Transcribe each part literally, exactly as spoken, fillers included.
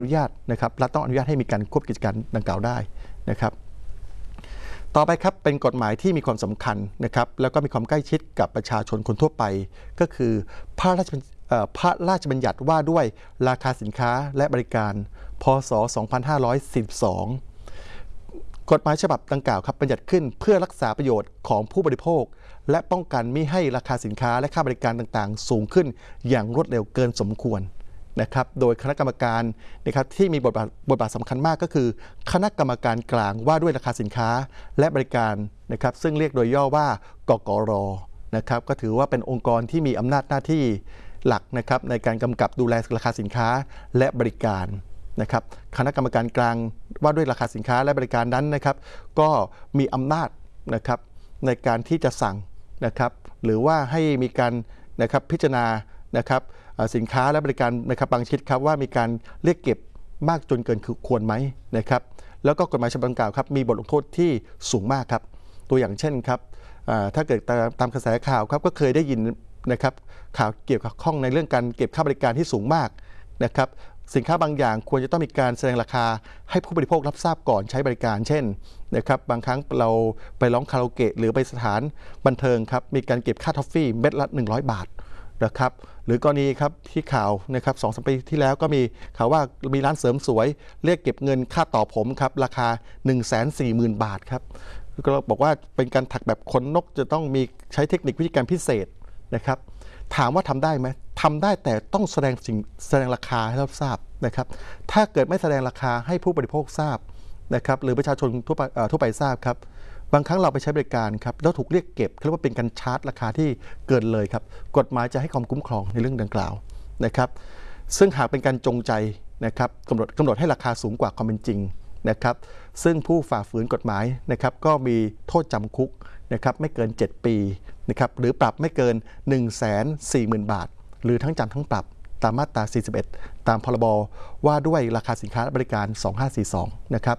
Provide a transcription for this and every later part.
อนุญาตนะครับรัฐต้องอนุญาตให้มีการควบกิจการดังกล่าวได้นะครับต่อไปครับเป็นกฎหมายที่มีความสำคัญนะครับแล้วก็มีความใกล้ชิดกับประชาชนคนทั่วไปก็คือพระราชพระราชบัญญัติว่าด้วยราคาสินค้าและบริการพ.ศ. สองพันห้าร้อยสี่สิบสองกฎหมายฉบับดังกล่าวครับบัญญัติขึ้นเพื่อรักษาประโยชน์ของผู้บริโภคและป้องกันไม่ให้ราคาสินค้าและค่าบริการต่างๆสูงขึ้นอย่างรวดเร็วเกินสมควรนะครับโดยคณะกรรมการนะครับที่มีบทบาทบทบาทสำคัญมากก็คือคณะกรรมการกลางว่าด้วยราคาสินค้าและบริการนะครับซึ่งเรียกโดยย่อว่ากกร.นะครับก็ถือว่าเป็นองค์กรที่มีอำนาจหน้าที่หลักนะครับในการกำกับดูแลราคาสินค้าและบริการนะครับคณะกรรมการกลางว่าด้วยราคาสินค้าและบริการนั้นนะครับก็มีอำนาจนะครับในการที่จะสั่งนะครับหรือว่าให้มีการนะครับพิจารณานะครับสินค้าและบริการนะครับบางชนิดครับว่ามีการเรียกเก็บมากจนเกินควรไหมนะครับแล้วก็กฎหมายฉบับดังกล่าวครับมีบทลงโทษที่สูงมากครับตัวอย่างเช่นครับถ้าเกิดตามกระแสข่าวครับก็เคยได้ยินนะครับข่าวเกี่ยวกับข้องในเรื่องการเก็บค่าบริการที่สูงมากนะครับสินค้าบางอย่างควรจะต้องมีการแสดงราคาให้ผู้บริโภครับทราบก่อนใช้บริการเช่นนะครับบางครั้งเราไปร้องคาราโอเกะหรือไปสถานบันเทิงครับมีการเก็บค่าทอฟฟี่เม็ดละหนึ่งร้อยบาทนะครับหรือกรณีครับที่ข่าวนะครับสองสามปีที่แล้วก็มีข่าวว่ามีร้านเสริมสวยเรียกเก็บเงินค่าต่อผมครับราคา หนึ่งแสนสี่หมื่น บาทครับก็บอกว่าเป็นการถักแบบขนนกจะต้องมีใช้เทคนิควิธีการพิเศษนะครับถามว่าทำได้ไหมทำได้แต่ต้องแสดงสิ่งแสดงราคาให้เราทราบนะครับถ้าเกิดไม่แสดงราคาให้ผู้บริโภคทราบนะครับหรือประชาชนทั่วไปทั่วไปทราบครับบางครั้งเราไปใช้บริการครับแล้วถูกเรียกเก็บเรียกว่าเป็นการชาร์จราคาที่เกินเลยครับกฎหมายจะให้ความคุ้มครองในเรื่องดังกล่าวนะครับซึ่งหากเป็นการจงใจนะครับกำหนดกำหนดให้ราคาสูงกว่าความเป็นจริงนะครับซึ่งผู้ฝ่าฝืนกฎหมายนะครับก็มีโทษจำคุกนะครับไม่เกินเจ็ดปีนะครับหรือปรับไม่เกิน หนึ่งแสนสี่หมื่น บาทหรือทั้งจำทั้งปรับตามมาตราสี่สิบเอ็ดตามพรบว่าด้วยราคาสินค้าและบริการสองพันห้าร้อยสี่สิบสองนะครับ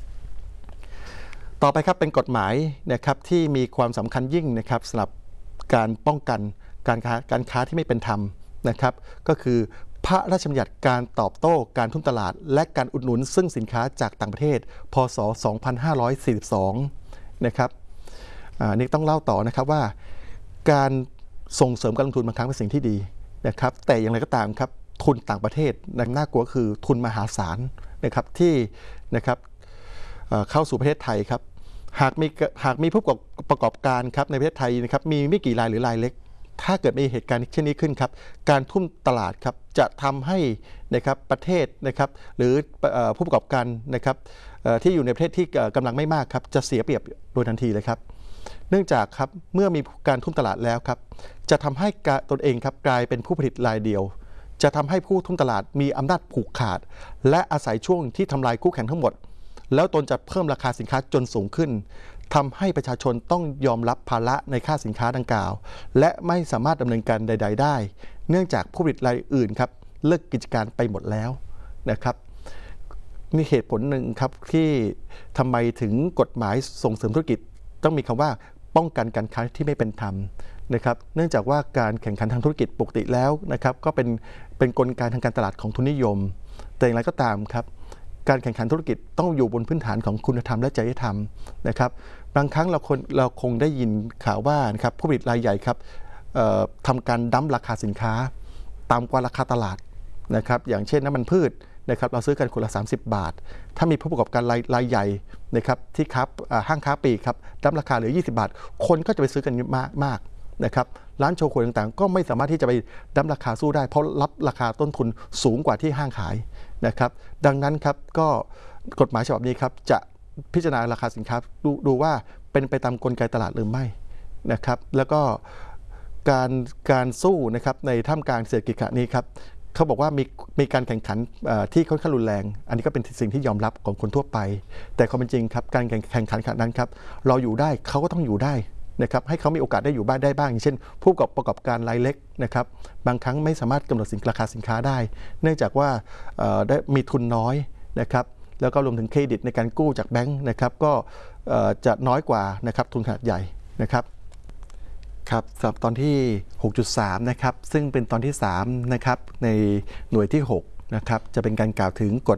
ต่อไปครับเป็นกฎหมายนะครับที่มีความสำคัญยิ่งนะครับสำหรับการป้องกันการค้าการค้าที่ไม่เป็นธรรมนะครับก็คือพระราชบัญญัติการตอบโต้การทุ่มตลาดและการอุดหนุนซึ่งสินค้าจากต่างประเทศพ.ศ. สองพันห้าร้อยสี่สิบสองนะครับนี่ต้องเล่าต่อนะครับว่าการส่งเสริมการลงทุนบางครั้งเป็นสิ่งที่ดีนะครับแต่อย่างไรก็ตามครับทุนต่างประเทศน่ากลัวคือทุนมหาศาลนะครับที่นะครับเข้าสู่ประเทศไทยครับหากมีหากมีผู้ประกอบการครับในประเทศไทยนะครับมีไม่กี่รายหรือรายเล็กถ้าเกิดมีเหตุการณ์เช่นนี้ขึ้นครับการทุ่มตลาดครับจะทำให้นะครับประเทศนะครับหรือผู้ประกอบการนะครับที่อยู่ในประเทศที่กำลังไม่มากครับจะเสียเปรียบโดยทันทีเลยครับเนื่องจากครับเมื่อมีการทุ่มตลาดแล้วครับจะทำให้ตนเองครับกลายเป็นผู้ผลิตรายเดียวจะทำให้ผู้ทุ่มตลาดมีอำนาจผูกขาดและอาศัยช่วงที่ทำลายคู่แข่งทั้งหมดแล้วตนจะเพิ่มราคาสินค้าจนสูงขึ้นทำให้ประชาชนต้องยอมรับภาระในค่าสินค้าดังกล่าวและไม่สามารถดำเนินการใดๆได้เนื่องจากผู้ผลิตรายอื่นครับเลิกกิจการไปหมดแล้วนะครับนี่เหตุผลหนึ่งครับที่ทำไมถึงกฎหมายส่งเสริมธุรกิจต้องมีคำว่าป้องกันการค้าที่ไม่เป็นธรรมนะครับเนื่องจากว่าการแข่งขันทางธุรกิจปกติแล้วนะครับก็เป็นเป็นกลไกทางการตลาดของทุนนิยมแต่อย่างไรก็ตามครับการแข่งขันธุรกิจต้องอยู่บนพื้นฐานของคุณธรรมและจริยธรรมนะครับบางครั้งเราคนเราคงได้ยินข่าวว่านะครับผู้ผลิตรายใหญ่ครับทำการดั้มราคาสินค้าต่ำกว่าราคาตลาดนะครับอย่างเช่นน้ำมันพืชนะครับเราซื้อกันคนละสามสิบบาทถ้ามีผู้ประกอบการรายรายใหญ่นะครับที่ครับห้างค้าปลีกครับดั้มราคาเหลือยี่สิบบาทคนก็จะไปซื้อกันมากมากนะครับร้านโชว์หวยต่างๆก็ไม่สามารถที่จะไปดั้มราคาสู้ได้เพราะรับราคาต้นทุนสูงกว่าที่ห้างขายนะครับดังนั้นครับก็กฎหมายฉบับนี้ครับจะพิจารณาราคาสินค้าดูดูว่าเป็นไปตามกลไกตลาดหรือไม่นะครับแล้วก็การการสู้นะครับในท่ามกลางเศรษฐกิจขณะนี้ครับเขาบอกว่ามีมีการแข่งขันที่ค่อนข้างรุนแรงอันนี้ก็เป็นสิ่งที่ยอมรับของคนทั่วไปแต่ความเป็นจริงครับการแข่งขันขนาดนั้นครับเราอยู่ได้เขาก็ต้องอยู่ได้นะครับให้เขามีโอกาสได้อยู่บ้านได้บ้างอย่างเช่นผู้ประกอบการรายเล็กนะครับบางครั้งไม่สามารถกำหนดสินราคาสินค้าได้เนื่องจากว่าได้มีทุนน้อยนะครับแล้วก็รวมถึงเครดิตในการกู้จากแบงก์นะครับก็จะน้อยกว่านะครับทุนขนาดใหญ่นะครับครับสำหรับตอนที่ หกจุดสาม นะครับซึ่งเป็นตอนที่สามนะครับในหน่วยที่หกนะครับจะเป็นการกล่าวถึงกฎ